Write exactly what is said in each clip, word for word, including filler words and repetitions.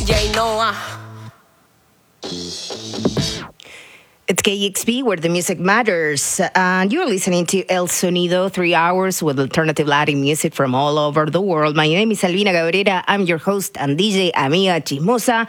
J Noah. It's K E X P, where the music matters. And you're listening to El Sonido, three hours with alternative Latin music from all over the world. My name is Albina Cabrera. I'm your host and D J, amiga chismosa.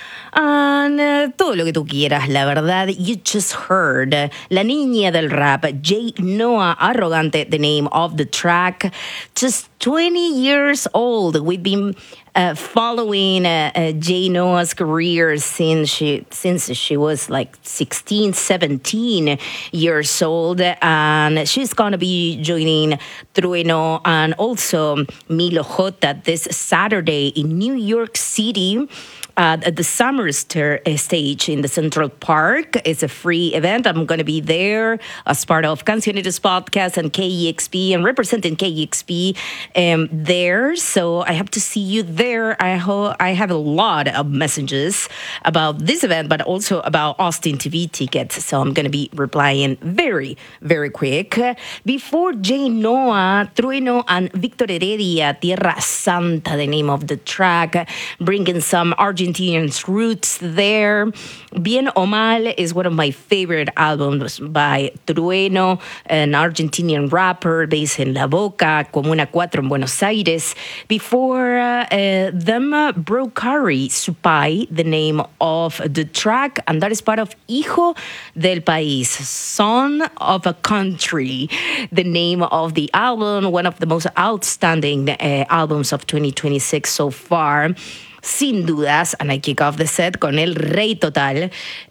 And uh, todo lo que tú quieras, la verdad. You just heard uh, La Niña del Rap, J Noah Arrogante, the name of the track. Just twenty years old. We've been uh, following uh, uh, J Noah's career since she since she was like sixteen, seventeen years old. And she's going to be joining Trueno and also Milo J this Saturday in New York City. Uh, at the Summer Stir stage in the Central Park. It's a free event. I'm going to be there as part of Cancioneros Podcast and K E X P and representing K E X P um, there. So I have to see you there. I hope I have a lot of messages about this event, but also about Austin T V tickets. So I'm going to be replying very, very quick. Before J Noah, Trueno and Victor Heredia, Tierra Santa, the name of the track, bringing some Argentine Argentinian roots there. Bien o Mal is one of my favorite albums by Trueno, an Argentinian rapper based in La Boca, Comuna cuatro in Buenos Aires. Before uh, uh, them, uh, Brocari Supai, the name of the track, and that is part of Hijo del País, Son of a Country, the name of the album, one of the most outstanding uh, albums of twenty twenty-six so far. Sin dudas, and I kick off the set con el rey total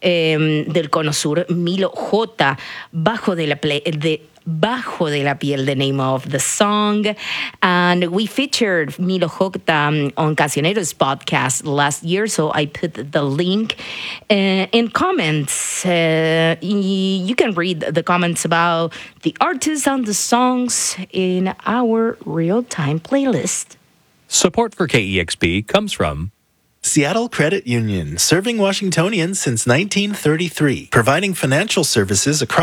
eh, del Cono Sur, Milo J, Bajo de la, play, de, Bajo de la Piel, the name of the song. And we featured Milo J um, on Cancioneros podcast last year, so I put the link uh, in comments. Uh, you can read the comments about the artists and the songs in our real-time playlist. Support for K E X P comes from Seattle Credit Union, serving Washingtonians since nineteen thirty-three, providing financial services across